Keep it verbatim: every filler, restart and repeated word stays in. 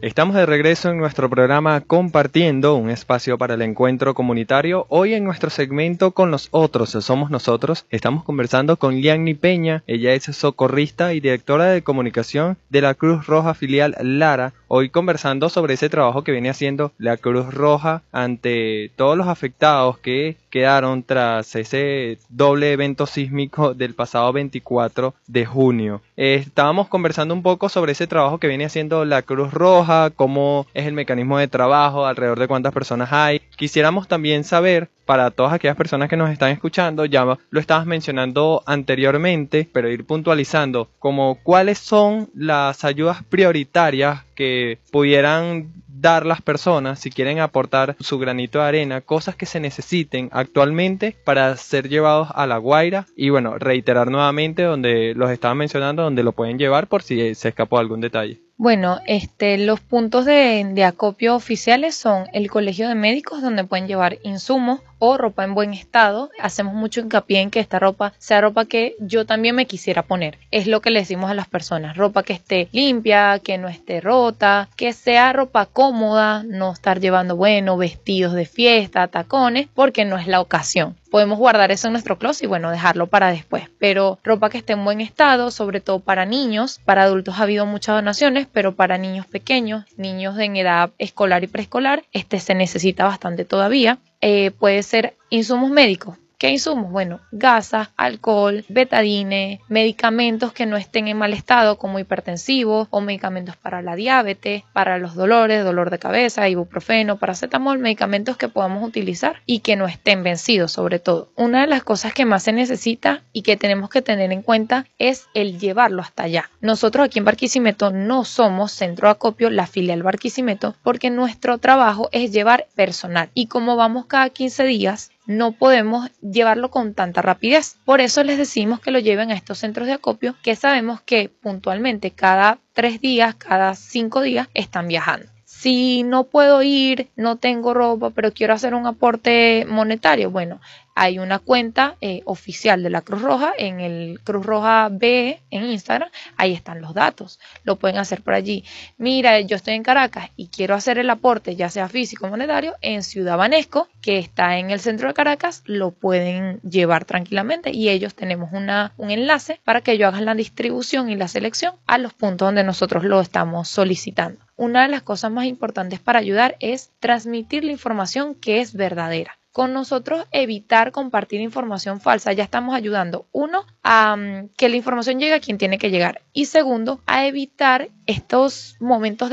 Estamos de regreso en nuestro programa Compartiendo, un espacio para el encuentro comunitario. Hoy en nuestro segmento Con los Otros, Somos Nosotros, estamos conversando con Lianny Peña. Ella es socorrista y directora de comunicación de la Cruz Roja Filial Lara. Hoy conversando sobre ese trabajo que viene haciendo la Cruz Roja ante todos los afectados que quedaron tras ese doble evento sísmico del pasado veinticuatro de junio. Eh, estábamos conversando un poco sobre ese trabajo que viene haciendo la Cruz Roja, cómo es el mecanismo de trabajo, alrededor de cuántas personas hay. Quisiéramos también saber, para todas aquellas personas que nos están escuchando, ya lo estabas mencionando anteriormente, pero ir puntualizando, como cuáles son las ayudas prioritarias que pudieran dar las personas si quieren aportar su granito de arena, cosas que se necesiten actualmente para ser llevados a La Guaira. Y bueno, reiterar nuevamente donde los estaba mencionando, donde lo pueden llevar por si se escapó algún detalle. Bueno, este, los puntos de, de acopio oficiales son el Colegio de Médicos, donde pueden llevar insumos o ropa en buen estado. Hacemos mucho hincapié en que esta ropa sea ropa que yo también me quisiera poner. Es lo que le decimos a las personas, ropa que esté limpia, que no esté rota, que sea ropa cómoda, no estar llevando, bueno, vestidos de fiesta, tacones, porque no es la ocasión. Podemos guardar eso en nuestro closet y bueno, dejarlo para después, pero ropa que esté en buen estado, sobre todo para niños. Para adultos ha habido muchas donaciones, pero para niños pequeños, niños en edad escolar y preescolar, este se necesita bastante todavía. Eh, puede ser insumos médicos. ¿Qué insumos? Bueno, gasas, alcohol, betadine, medicamentos que no estén en mal estado como hipertensivos o medicamentos para la diabetes, para los dolores, dolor de cabeza, ibuprofeno, paracetamol, medicamentos que podamos utilizar y que no estén vencidos sobre todo. Una de las cosas que más se necesita y que tenemos que tener en cuenta es el llevarlo hasta allá. Nosotros aquí en Barquisimeto no somos centro de acopio, la filial Barquisimeto, porque nuestro trabajo es llevar personal y como vamos cada quince días, no podemos llevarlo con tanta rapidez. Por eso les decimos que lo lleven a estos centros de acopio que sabemos que puntualmente cada tres días, cada cinco días están viajando. Si no puedo ir, no tengo ropa, pero quiero hacer un aporte monetario, bueno, hay una cuenta eh, oficial de la Cruz Roja en el Cruz Roja B en Instagram, ahí están los datos, lo pueden hacer por allí. Mira, yo estoy en Caracas y quiero hacer el aporte, ya sea físico o monetario, en Ciudad Banesco, que está en el centro de Caracas, lo pueden llevar tranquilamente y ellos tenemos una, un enlace para que ellos hagan la distribución y la selección a los puntos donde nosotros lo estamos solicitando. Una de las cosas más importantes para ayudar es transmitir la información que es verdadera. Con nosotros evitar compartir información falsa, ya estamos ayudando, uno, a um, que la información llegue a quien tiene que llegar y segundo, a evitar estos momentos de